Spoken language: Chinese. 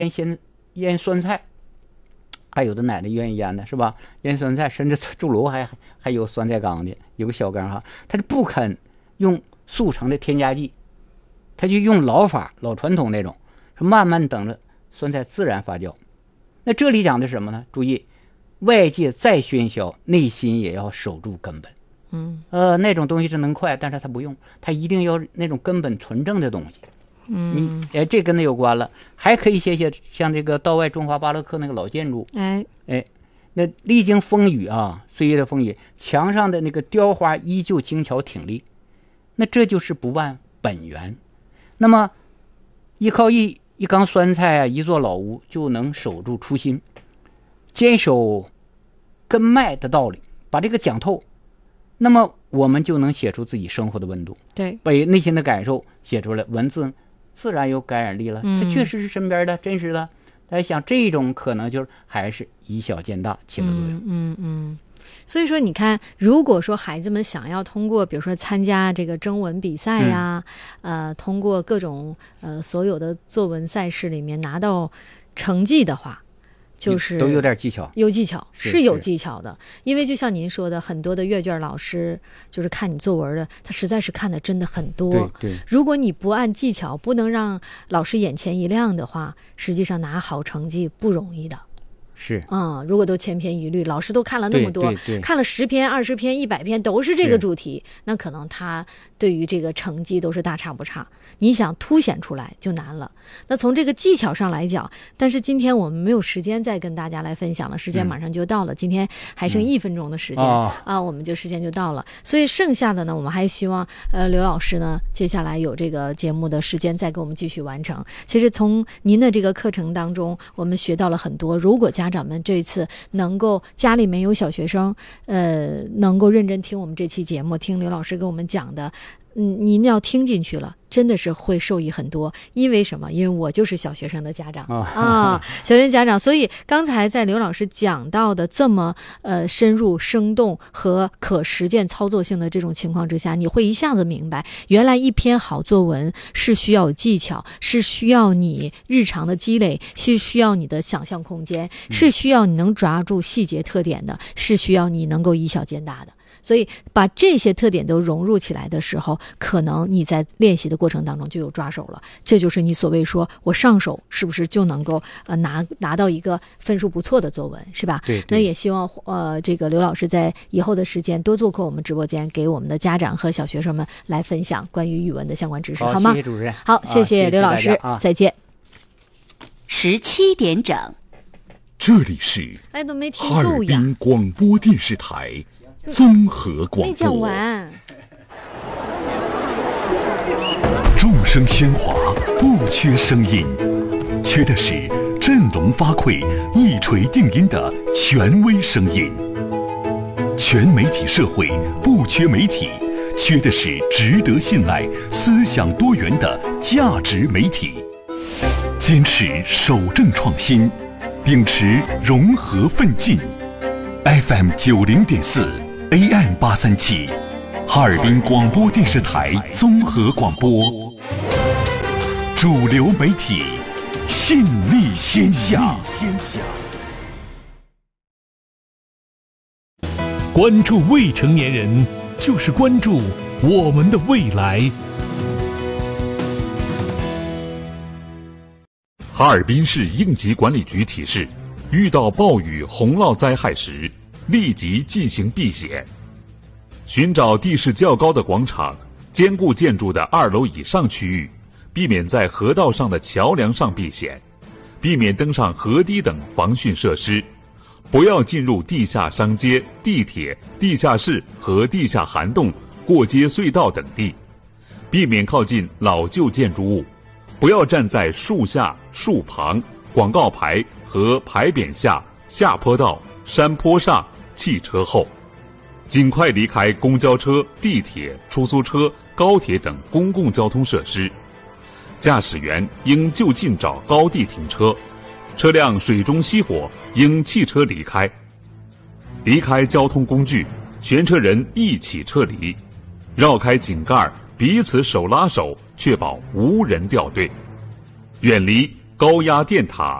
腌酸菜，还有的奶奶愿意腌的是吧？腌酸菜，甚至住楼还有酸菜缸的，有个小缸哈，他就不肯用速成的添加剂，他就用老法老传统那种，慢慢等着酸菜自然发酵。那这里讲的是什么呢？注意，外界再喧嚣，内心也要守住根本。那种东西是能快，但是他不用，他一定要那种根本纯正的东西。这跟那有关了。还可以写像这个道外中华巴洛克那个老建筑，那历经风雨啊，岁月的风雨，墙上的那个雕花依旧精巧挺立，那这就是不忘本源。那么依靠一缸酸菜啊，一座老屋，就能守住初心，坚守根脉的道理，把这个讲透，那么我们就能写出自己生活的温度， 对， 把内心的感受写出来，文字自然有感染力了。这确实是身边的真实的。大家想，这种可能就是还是以小见大起了作用。 所以说你看，如果说孩子们想要通过比如说参加这个征文比赛呀，通过各种所有的作文赛事里面拿到成绩的话，就是都有点技巧， 有技巧，是有技巧的。因为就像您说的，很多的阅卷老师就是看你作文的，他实在是看的真的很多。 对， 如果你不按技巧，不能让老师眼前一亮的话，实际上拿好成绩不容易的。 是如果都千篇一律，老师都看了那么多，看了10篇、20篇、100篇都是这个主题，那可能他对于这个成绩都是大差不差。你想凸显出来就难了。那从这个技巧上来讲，但是今天我们没有时间再跟大家来分享了，时间马上就到了，今天还剩1分钟的时间我们就时间就到了。所以剩下的呢，我们还希望刘老师呢，接下来有这个节目的时间再给我们继续完成。其实从您的这个课程当中，我们学到了很多。如果家长们这次能够家里面有小学生，能够认真听我们这期节目，听刘老师给我们讲的，您要听进去了，真的是会受益很多。因为什么？因为我就是小学生的家长小学家长。所以刚才在刘老师讲到的这么深入、生动和可实践操作性的这种情况之下，你会一下子明白，原来一篇好作文是需要有技巧，是需要你日常的积累，是需要你的想象空间，是需要你能抓住细节特点的，是需要你能够以小见大的。所以把这些特点都融入起来的时候，可能你在练习的过程当中就有抓手了。这就是你所谓说我上手是不是就能够拿到一个分数不错的作文，是吧？ 对。 那也希望这个刘老师在以后的时间多做客我们直播间，给我们的家长和小学生们来分享关于语文的相关知识，好吗？ 谢谢主任。 好，谢谢刘老师，再见。 17点整， 这里是哈尔滨广播电视台综合广播。 没讲完。 众声喧哗，不缺声音，缺的是振聋发聩、一锤定音的权威声音。全媒体社会不缺媒体，缺的是值得信赖、思想多元的价值媒体。坚持守正创新，秉持融合奋进。FM 90.4 AM 837，哈尔滨广播电视台综合广播，主流媒体，信力天下。 关注未成年人，就是关注我们的未来。 哈尔滨市应急管理局提示：遇到暴雨、洪涝灾害时，立即进行避险。寻找地势较高的广场、坚固建筑的2楼以上区域，避免在河道上的桥梁上避险，避免登上河堤等防汛设施，不要进入地下商街、地铁、地下室和地下涵洞、过街隧道等地，避免靠近老旧建筑物，不要站在树下、树旁、广告牌和牌匾下、下坡道、山坡上、汽车后，尽快离开公交车、地铁、出租车、高铁等公共交通设施。驾驶员应就近找高地停车，车辆水中熄火应弃车离开。离开交通工具，全车人一起撤离，绕开井盖，彼此手拉手，确保无人掉队。远离高压电塔